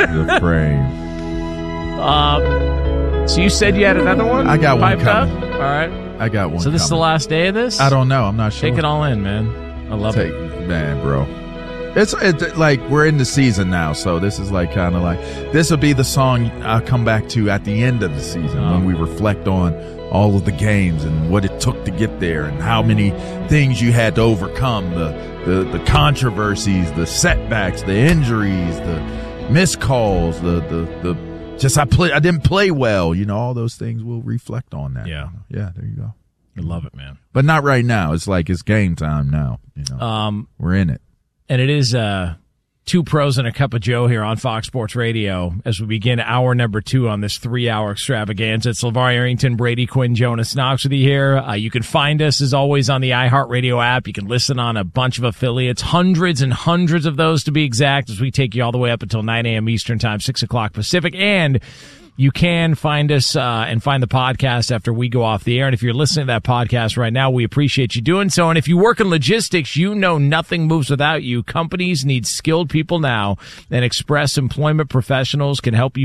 the frame. So you said you had another one? I got one piped coming. up? All right. I got one. So this is the last day of this? I don't know. I'm not sure. Take it all in, man. I love it. Man, bro. It's like we're in the season now, so this is like kind of like this will be the song I'll come back to at the end of the season when we reflect on all of the games and what it took to get there and how many things you had to overcome, the controversies, the setbacks, the injuries, the missed calls, I didn't play well, all those things. We'll reflect on that. Yeah, there you go. I love it, man. But not right now. It's like it's game time now. We're in it. And it is Two Pros and a Cup of Joe here on Fox Sports Radio as we begin hour number 2 on this 3-hour extravaganza. It's LeVar Arrington, Brady Quinn, Jonas Knox with you here. You can find us, as always, on the iHeartRadio app. You can listen on a bunch of affiliates, hundreds and hundreds of those to be exact, as we take you all the way up until 9 a.m. Eastern Time, 6 o'clock Pacific. And you can find us and find the podcast after we go off the air. And if you're listening to that podcast right now, we appreciate you doing so. And if you work in logistics, nothing moves without you. Companies need skilled people now, and Express Employment Professionals can help you